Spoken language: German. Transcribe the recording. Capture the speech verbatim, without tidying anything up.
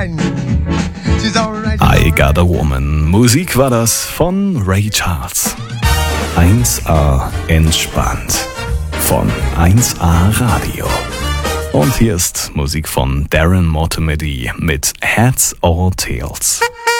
I Got a Woman. Musik war das von Ray Charles. eins A entspannt von eins A Radio. Und hier ist Musik von Darren Mortimer mit Heads or Tails.